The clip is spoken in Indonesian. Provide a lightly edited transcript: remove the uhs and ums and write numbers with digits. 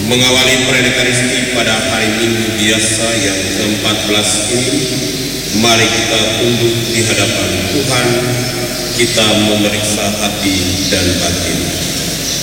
Mengawali Prenekaristi pada hari Minggu biasa yang ke-14 ini, mari kita tunduk di hadapan Tuhan, kita memeriksa hati dan batin.